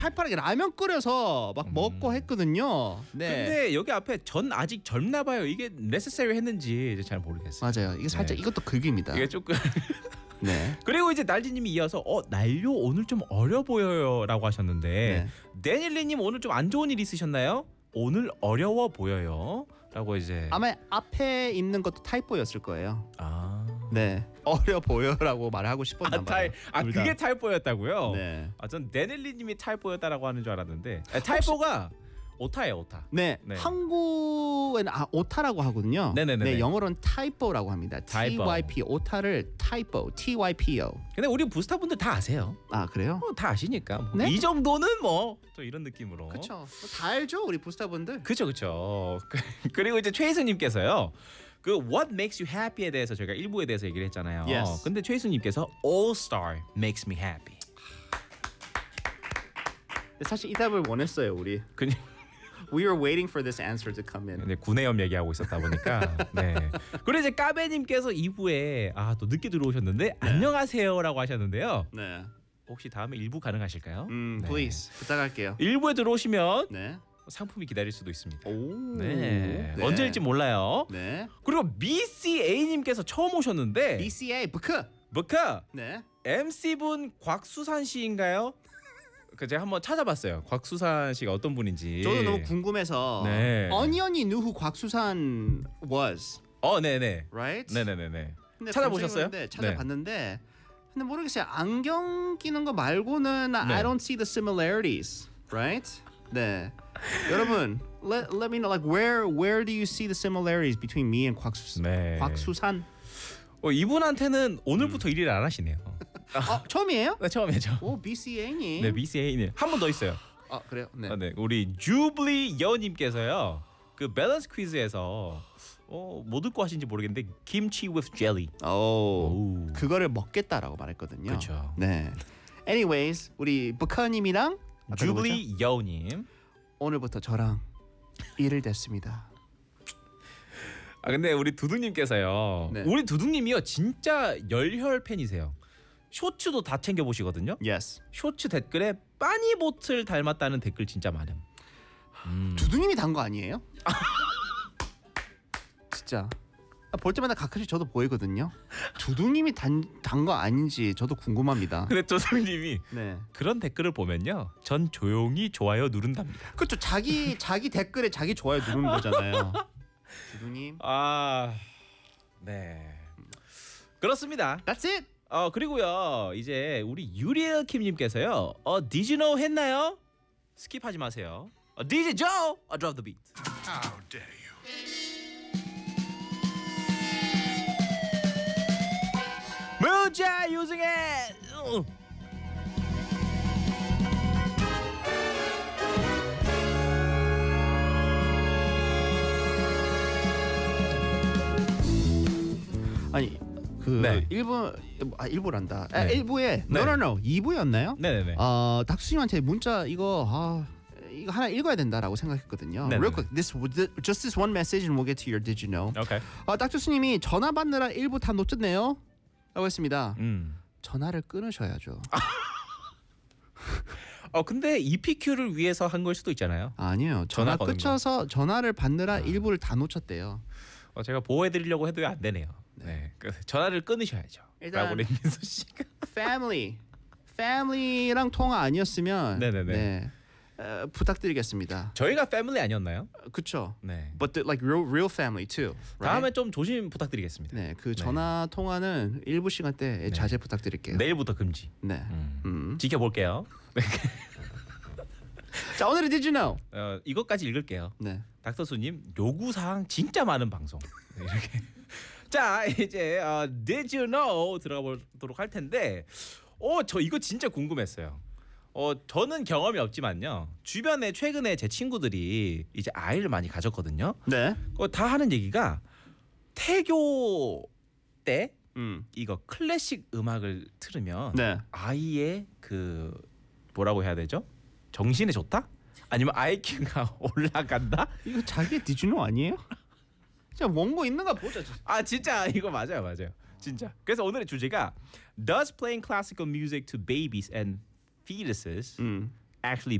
팔팔하게 라면 끓여서 막 먹고 했거든요. 네. 근데 여기 앞에 전 아직 젊나 봐요. 이게 necessary 했는지 이제 잘 모르겠어요. 맞아요. 이게 살짝 이것도 긁입니다. 이게 조금 네. 그리고 이제 날지님이 이어서 난료 오늘 좀 어려 보여요라고 하셨는데 데닐리님 오늘 좀 안 좋은 일 있으셨나요? 오늘 어려워 보여요라고 이제 아마 앞에 있는 것도 타이포였을 거예요. 아 네. 어려 보여라고 말하고 싶었나 봐요. 그게 타이포였다고요? 네. 전 데닐리님이 타이포였다라고 하는 줄 알았는데 타이포가 오타예요, 오타. 네. 네. 한국은 오타라고 하거든요. 네네네. 네, 영어로는 타이포라고 합니다. 타이포. TYP 오타를 타이포, TYPO. 근데 우리 부스타분들 다 아세요. 아, 그래요? 다 아시니까 뭐 네? 이 정도는 뭐 또 이런 느낌으로. 그렇죠. 다 알죠, 우리 부스타분들. 그렇죠. 그리고 이제 최희수님께서요. 그 What makes you happy에 대해서 저희가 1부에 대해서 얘기를 했잖아요. Yes. 근데 최희수님께서 All Star makes me happy. 사실 이 답을 원했어요, 우리. 그냥 We were waiting for this answer to come in. 근데 구내염 얘기하고 있었다 보니까 네. 그리고 이제 까베님께서 2부에 또 늦게 들어오셨는데 안녕하세요라고 하셨는데요. 네. 혹시 다음에 1부 가능하실까요? 네. please 부탁할게요. 1부에 들어오시면 네. 상품이 기다릴 수도 있습니다. 오. 네. 언제일지 몰라요. 네. 그리고 BCA님께서 처음 오셨는데 BCA 부크. 버카 네. MC분 곽수산 씨인가요? 제가 한번 찾아봤어요. 곽수산 씨가 어떤 분인지. 저도 너무 궁금해서. 네. 언니언이 누구 곽수산 was. 네네. Right? 네네네네. 근데 찾아보셨어요? 검색해봤는데 찾아봤는데 근데 모르겠어요. 안경 끼는 거 말고는 I don't see the similarities. Right? 네. 여러분, let me know like where do you see the similarities between me and 곽수산? 네. 곽수산? 이분한테는 오늘부터 일을 안 하시네요. 처음이에요? 네, 처음이죠. 오, BCA님. 네, BCA님. 한 분 더 있어요. 그래요? 네. 네, 우리 주블리 여님께서요. 그 밸런스 퀴즈에서 뭐 듣고 하신지 모르겠는데 김치 with jelly. 오. 그거를 먹겠다라고 말했거든요. 그렇죠. 네. Anyways, 우리 부카님이랑 주블리 여님. 오늘부터 저랑 일을 됐습니다. 근데 우리 두둥님께서요. 네. 우리 두둥님이요 진짜 열혈 팬이세요. 쇼츠도 다 챙겨 보시거든요. Yes. 쇼츠 댓글에 빠니보틀 닮았다는 댓글 진짜 많음. 두둥님이 단 거 아니에요? 진짜. 볼 때마다 가끔씩 저도 보이거든요. 두둥님이 단 거 아닌지 저도 궁금합니다. 근데 두둥님이 네. 그런 댓글을 보면요, 전 조용히 좋아요 누른답니다. 그렇죠. 자기 댓글에 자기 좋아요 누르는 거잖아요. 두둥님. 네. 그렇습니다. That's it. 그리고요 이제 우리 유리엘 킴님께서요 Did you know 했나요? 스킵하지 마세요. DJ Joe, drop the beat. How dare you? 무자 using it. 아니 그 네. 일부란다. 네. 일부에 네. no 2부였나요? 네네네. 닥수님한테 문자 이거 하나 읽어야 된다라고 생각했거든요. 네네네. Real quick, just this one message and we'll get to your did you know. Okay. 닥수님이 전화 받느라 일부 다 놓쳤네요. 라고 했습니다. 음. 전화를 끊으셔야죠. 근데 EPQ를 위해서 한 걸 수도 있잖아요. 아니요. 전화 거는 끊쳐서 전화를 받느라 일부를 다 놓쳤대요. 제가 보호해드리려고 해도 안 되네요. 네. 전화를 끊으셔야죠. 일단- 라고 우리 민수 씨가. family랑 통화 아니었으면 네네네. 네. 부탁드리겠습니다. 저희가 패밀리 아니었나요? 그쵸? 네. But like real family too. Right? 다음에 좀 조심 부탁드리겠습니다. 네, 그 전화 통화는 일부 시간 때 자제 부탁드릴게요. 내일부터 금지. 네. 지켜볼게요. 자, 오늘의 Did you know? 이것까지 읽을게요. 네. 닥터수님 요구사항 진짜 많은 방송. 네, 이렇게. 자 이제 Did you know 들어가 보도록 할 텐데 저 이거 진짜 궁금했어요. 저는 경험이 없지만요. 주변에 최근에 제 친구들이 이제 아이를 많이 가졌거든요. 네. 다 하는 얘기가 태교 때 이거 클래식 음악을 틀으면 네. 아이의 그 뭐라고 해야 되죠? 정신에 좋다? 아니면 IQ가 올라간다? 이거 자기의 Did you know 아니에요? 자, 원고 있는가 보자. 진짜 이거 맞아요. 진짜. 그래서 오늘의 주제가 Does playing classical music to babies and fetuses actually